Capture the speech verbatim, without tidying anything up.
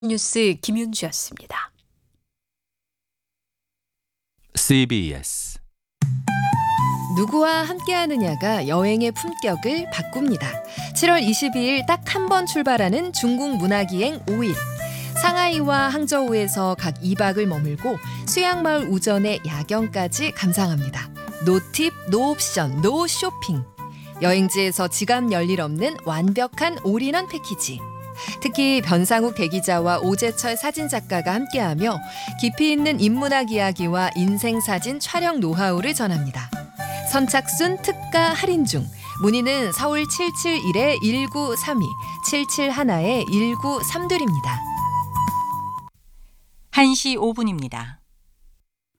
뉴스 김윤주였습니다. 씨비에스 누구와 함께하느냐가 여행의 품격을 바꿉니다. 칠월 이십이일 딱 한 번 출발하는 중국 문화기행 오 일. 상하이와 항저우에서 각 이 박을 머물고 수양마을 우전의 야경까지 감상합니다. 노팁, 노옵션, 노쇼핑. 여행지에서 지갑 열일 없는 완벽한 올인원 패키지. 특히 변상욱 대기자와 오재철 사진작가가 함께하며 깊이 있는 인문학 이야기와 인생사진 촬영 노하우를 전합니다. 선착순 특가 할인 중. 문의는 서울 칠칠일 일구삼이, 칠칠일 일구삼이입니다. 한 시 오 분입니다.